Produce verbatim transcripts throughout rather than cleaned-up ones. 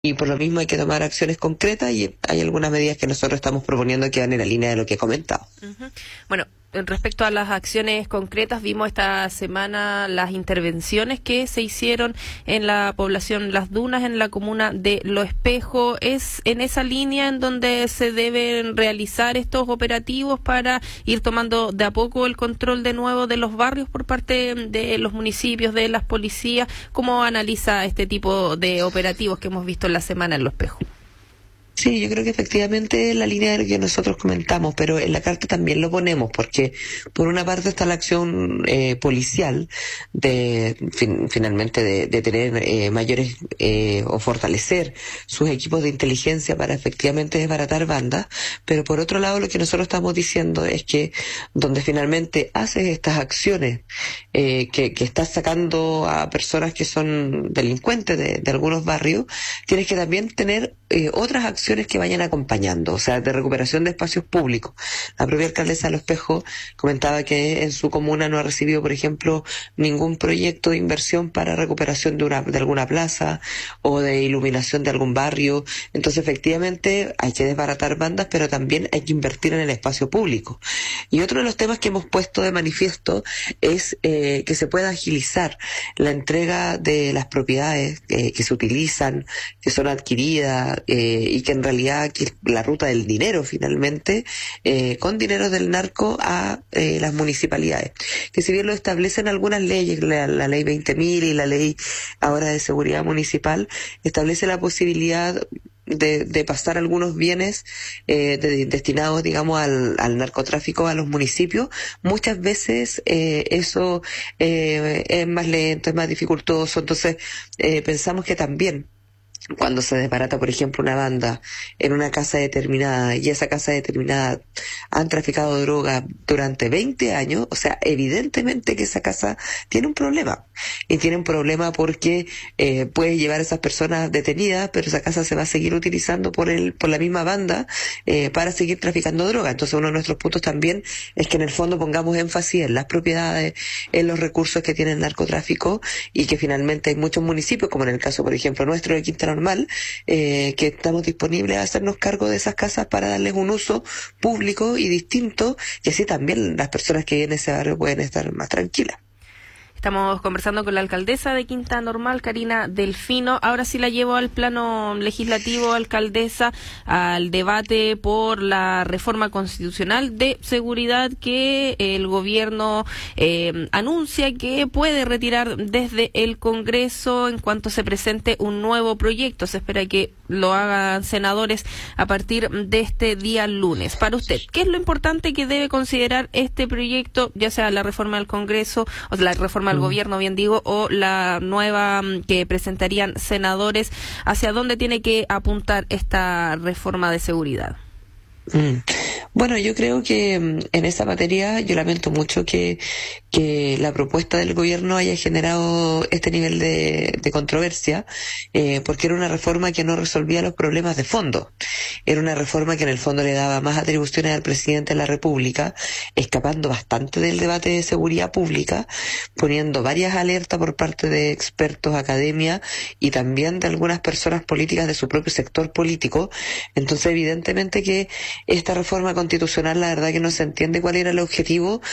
y por lo mismo hay que tomar acciones concretas y hay algunas medidas que nosotros estamos proponiendo que van en la línea de lo que he comentado. Uh-huh. Bueno, respecto a las acciones concretas, vimos esta semana las intervenciones que se hicieron en la población Las Dunas, en la comuna de Lo Espejo. ¿Es en esa línea en donde se deben realizar estos operativos para ir tomando de a poco el control de nuevo de los barrios por parte de los municipios, de las policías? ¿Cómo analiza este tipo de operativos que hemos visto en la semana en Lo Espejo? Sí, yo creo que efectivamente es la línea de lo que nosotros comentamos, pero en la carta también lo ponemos, porque por una parte está la acción eh, policial de fin, finalmente de, de tener eh, mayores eh, o fortalecer sus equipos de inteligencia para efectivamente desbaratar bandas, pero por otro lado lo que nosotros estamos diciendo es que donde finalmente haces estas acciones eh, que, que estás sacando a personas que son delincuentes de, de algunos barrios, tienes que también tener eh, otras acciones que vayan acompañando, o sea, de recuperación de espacios públicos. La propia alcaldesa de Lo Espejo comentaba que en su comuna no ha recibido, por ejemplo, ningún proyecto de inversión para recuperación de una de alguna plaza o de iluminación de algún barrio. Entonces, efectivamente, hay que desbaratar bandas, pero también hay que invertir en el espacio público. Y otro de los temas que hemos puesto de manifiesto es eh, que se pueda agilizar la entrega de las propiedades eh, que se utilizan, que son adquiridas eh, y que en realidad que la ruta del dinero finalmente, eh, con dinero del narco a eh, las municipalidades, que si bien lo establecen algunas leyes, la, la ley veinte mil y la ley ahora de seguridad municipal, establece la posibilidad de, de pasar algunos bienes eh, de, destinados, digamos, al, al narcotráfico a los municipios. Muchas veces eh, eso eh, es más lento, es más dificultoso, entonces eh, pensamos que también cuando se desbarata, por ejemplo, una banda en una casa determinada y esa casa determinada han traficado droga durante veinte años, o sea, evidentemente que esa casa tiene un problema. Y tiene un problema porque eh, puede llevar a esas personas detenidas, pero esa casa se va a seguir utilizando por el por la misma banda eh, para seguir traficando droga. Entonces, uno de nuestros puntos también es que en el fondo pongamos énfasis en las propiedades, en los recursos que tiene el narcotráfico y que finalmente hay muchos municipios, como en el caso, por ejemplo, nuestro de Quinta Normal, eh, que estamos disponibles a hacernos cargo de esas casas para darles un uso público y distinto, y así también las personas que viven en ese barrio pueden estar más tranquilas. Estamos conversando con la alcaldesa de Quinta Normal, Karina Delfino. Ahora sí la llevo al plano legislativo, alcaldesa, al debate por la reforma constitucional de seguridad que el gobierno eh, anuncia que puede retirar desde el Congreso en cuanto se presente un nuevo proyecto. Se espera que lo hagan senadores a partir de este día lunes. Para usted, ¿qué es lo importante que debe considerar este proyecto, ya sea la reforma del Congreso o la reforma al gobierno, bien digo, o la nueva que presentarían senadores? ¿Hacia dónde tiene que apuntar esta reforma de seguridad? Mm. Bueno, yo creo que en esa materia yo lamento mucho que, que la propuesta del gobierno haya generado este nivel de, de controversia, eh, porque era una reforma que no resolvía los problemas de fondo. Era una reforma que en el fondo le daba más atribuciones al presidente de la República, escapando bastante del debate de seguridad pública, poniendo varias alertas por parte de expertos, academia y también de algunas personas políticas de su propio sector político. Entonces, evidentemente que esta reforma constitucional, la verdad que no se entiende cuál era el objetivo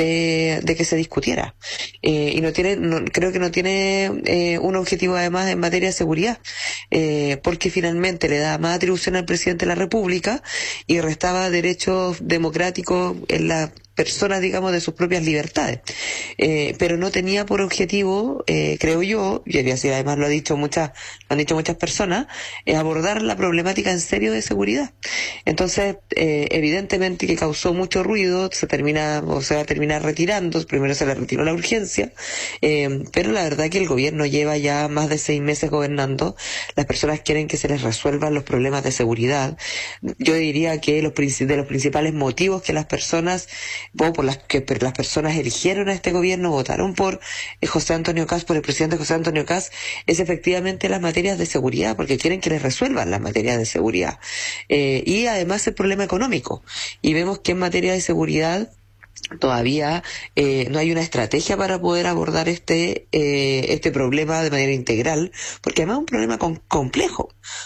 de, de que se discutiera. Eh, y no tiene, no, creo que no tiene eh, un objetivo además en materia de seguridad, eh, porque finalmente le da más atribución al presidente de la República y restaba derechos democráticos en la personas, digamos, de sus propias libertades. Eh, pero no tenía por objetivo, eh, creo yo, y así además lo ha dicho muchas, lo han dicho muchas personas, eh, abordar la problemática en serio de seguridad. Entonces, eh, evidentemente que causó mucho ruido, se termina, o se va a terminar retirando, primero se le retiró la urgencia, eh, pero la verdad que el gobierno lleva ya más de seis meses gobernando, las personas quieren que se les resuelvan los problemas de seguridad. Yo diría que los de los principales motivos que las personas por las que las personas eligieron a este gobierno, votaron por José Antonio Kast, por el presidente José Antonio Kast, es efectivamente las materias de seguridad, porque quieren que les resuelvan las materias de seguridad. Eh, y además el problema económico. Y vemos que en materia de seguridad todavía eh, no hay una estrategia para poder abordar este eh, este problema de manera integral, porque además es un problema com- complejo,